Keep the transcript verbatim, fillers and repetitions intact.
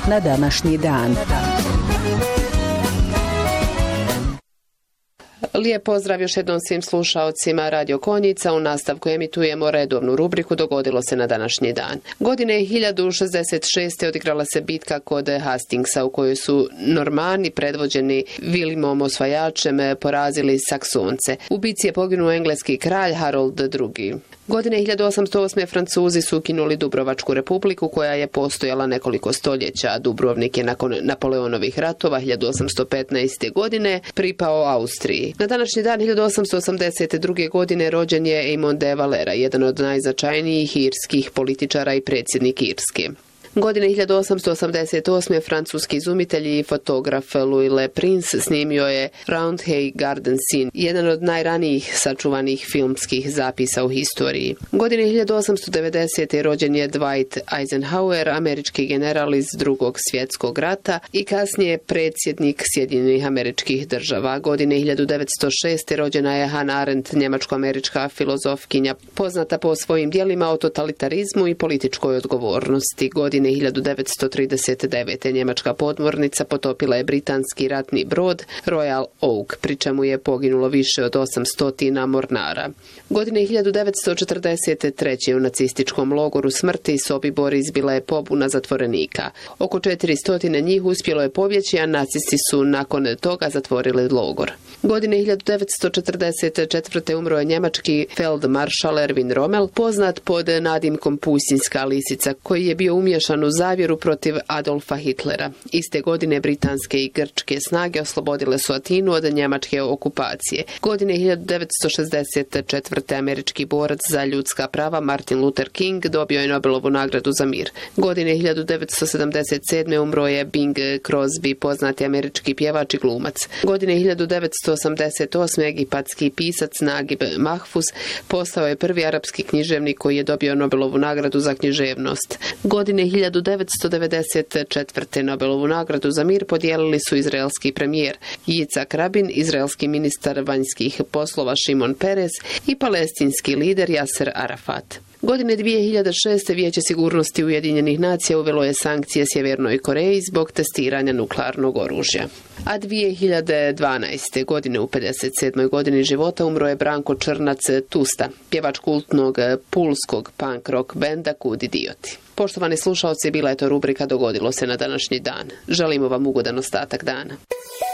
na današnji dan. Lijep pozdrav još jednom svim slušaocima Radio Konjica. U nastavku emitujemo redovnu rubriku Dogodilo se na današnji dan. Godine hiljadu šezdeset šeste. odigrala se bitka kod Hastingsa u kojoj su Normani predvođeni Vilimom Osvajačem porazili Saksonce. U bici je poginuo engleski kralj Harold drugi. Godine hiljadu osamsto osme. Francuzi su ukinuli Dubrovačku republiku koja je postojala nekoliko stoljeća, a Dubrovnik je nakon Napoleonovih ratova hiljadu osamsto petnaeste. godine pripao Austriji. Na današnji dan hiljadu osamsto osamdeset druge. godine rođen je Eamon de Valera, jedan od najznačajnijih irskih političara i predsjednik Irske. Godine hiljadu osamsto osamdeset osme. francuski izumitelj i fotograf Louis Le Prince snimio je Roundhay Garden Scene, jedan od najranijih sačuvanih filmskih zapisa u historiji. Godine hiljadu osamsto devedesete. rođen je Dwight Eisenhower, američki general iz Drugog svjetskog rata i kasnije predsjednik Sjedinjenih Američkih Država. Godine hiljadu devetsto šeste. rođena je Hannah Arendt, njemačko-američka filozofkinja, poznata po svojim djelima o totalitarizmu i političkoj odgovornosti. Godine hiljadu devetsto trideset devete. njemačka podmornica potopila je britanski ratni brod Royal Oak, pri čemu je poginulo više od osamsto mornara. Godine hiljadu devetsto četrdeset treće. u nacističkom logoru smrti Sobibor izbila je pobuna zatvorenika. Oko četiristo njih uspjelo je pobjeći, a nacisti su nakon toga zatvorili logor. Godine hiljadu devetsto četrdeset četvrte. umro je njemački feldmaršal Erwin Rommel, poznat pod nadimkom Pustinjska lisica, koji je bio umješan u zavjeru protiv Adolfa Hitlera. Iste godine britanske i grčke snage oslobodile su Atinu od njemačke okupacije. Godine hiljadu devetsto šezdeset četvrte. američki borac za ljudska prava Martin Luther King dobio je Nobelovu nagradu za mir. Godine hiljadu devetsto sedamdeset sedme. umro je Bing Crosby, poznati američki pjevač i glumac. Godine hiljadu devetsto osamdeset osme. egipatski pisac Nagib Mahfuz postao je prvi arapski književnik koji je dobio Nobelovu nagradu za književnost. Godine hiljadu devetsto devedeset četvrte. Nobelovu nagradu za mir podijelili su izraelski premijer Yitzhak Rabin, izraelski ministar vanjskih poslova Šimon Peres i palestinski lider Jaser Arafat. Godine dvije hiljade šeste. Vijeće sigurnosti Ujedinjenih nacija uvelo je sankcije Sjevernoj Koreji zbog testiranja nuklearnog oružja. A dvije hiljade dvanaeste. godine u pedeset sedmoj. godini života umro je Branko Črnac Tusta, pjevač kultnog pulskog punk rock benda Kud idioti. Poštovani slušaoci, bila je to rubrika Dogodilo se na današnji dan. Želimo vam ugodan ostatak dana.